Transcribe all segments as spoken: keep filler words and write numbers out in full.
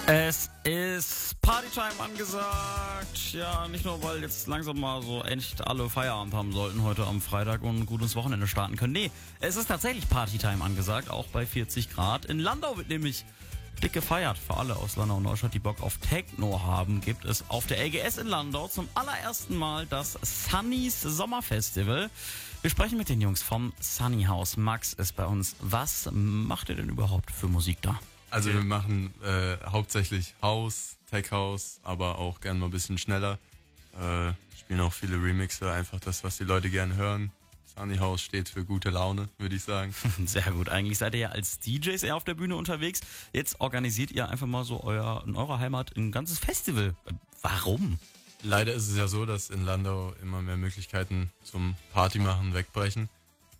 Es ist Partytime angesagt. Ja, nicht nur, weil jetzt langsam mal so echt alle Feierabend haben sollten heute am Freitag und gut ins Wochenende starten können. Nee, es ist tatsächlich Partytime angesagt, auch bei vierzig Grad. In Landau wird nämlich dick gefeiert. Für alle aus Landau und Neustadt, die Bock auf Techno haben, gibt es auf der L G S in Landau zum allerersten Mal das Sunny's Sommerfestival. Wir sprechen mit den Jungs vom Sunny House. Max ist bei uns. Was macht ihr denn überhaupt für Musik da? Also wir machen äh, hauptsächlich House, Tech House, aber auch gern mal ein bisschen schneller. Äh, spielen auch viele Remixe, einfach das, was die Leute gern hören. Sunny House steht für gute Laune, würde ich sagen. Sehr gut. Eigentlich seid ihr ja als D Js eher auf der Bühne unterwegs. Jetzt organisiert ihr einfach mal so euer, in eurer Heimat ein ganzes Festival. Warum? Leider ist es ja so, dass in Landau immer mehr Möglichkeiten zum Party machen wegbrechen.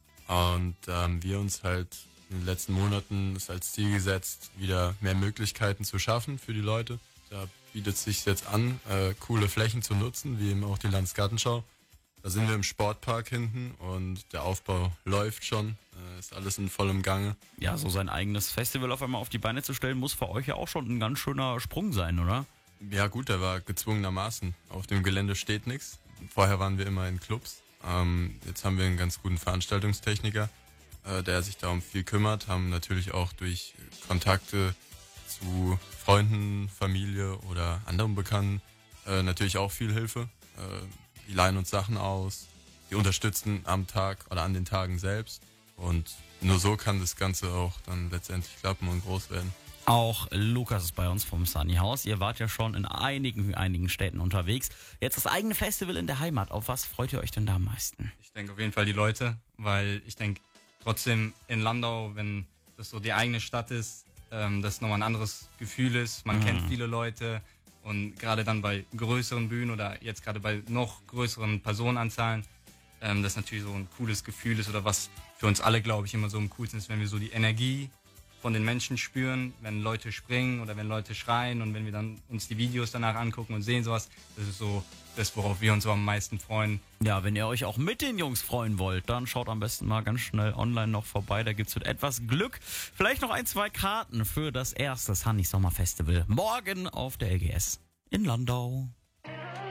Und da haben wir uns halt in den letzten Monaten es als Ziel gesetzt, wieder mehr Möglichkeiten zu schaffen für die Leute. Da bietet es sich jetzt an, äh, coole Flächen zu nutzen, wie eben auch die Landesgartenschau. Da sind wir im Sportpark hinten und der Aufbau läuft schon, äh, ist alles in vollem Gange. Ja, so sein eigenes Festival auf einmal auf die Beine zu stellen, muss für euch ja auch schon ein ganz schöner Sprung sein, oder? Ja gut, der war gezwungenermaßen. Auf dem Gelände steht nichts. Vorher waren wir immer in Clubs. Ähm, jetzt haben wir einen ganz guten Veranstaltungstechniker, äh, der sich darum viel kümmert. Haben natürlich auch durch Kontakte zu Freunden, Familie oder anderen Bekannten äh, natürlich auch viel Hilfe. Äh, die leihen uns Sachen aus, die unterstützen am Tag oder an den Tagen selbst. Und nur so kann das Ganze auch dann letztendlich klappen und groß werden. Auch Lukas ist bei uns vom Sunny House. Ihr wart ja schon in einigen, einigen Städten unterwegs. Jetzt das eigene Festival in der Heimat. Auf was freut ihr euch denn da am meisten? Ich denke auf jeden Fall die Leute, weil ich denke trotzdem in Landau, wenn das so die eigene Stadt ist, ähm, das nochmal ein anderes Gefühl ist. Man mhm. kennt viele Leute und gerade dann bei größeren Bühnen oder jetzt gerade bei noch größeren Personenanzahlen, ähm, das natürlich so ein cooles Gefühl ist oder was für uns alle, glaube ich, immer so am coolsten ist, wenn wir so die Energie von den Menschen spüren, wenn Leute springen oder wenn Leute schreien und wenn wir dann uns die Videos danach angucken und sehen sowas, das ist so das, worauf wir uns so am meisten freuen. Ja, wenn ihr euch auch mit den Jungs freuen wollt, dann schaut am besten mal ganz schnell online noch vorbei, da gibt's mit etwas Glück vielleicht noch ein, zwei Karten für das erste Sunny Sommer Festival morgen auf der L G S in Landau.